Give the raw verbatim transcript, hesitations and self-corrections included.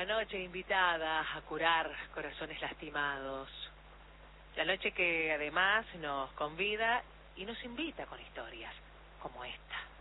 noche invitada a curar corazones lastimados. La noche que además nos convida y nos invita con historias como esta.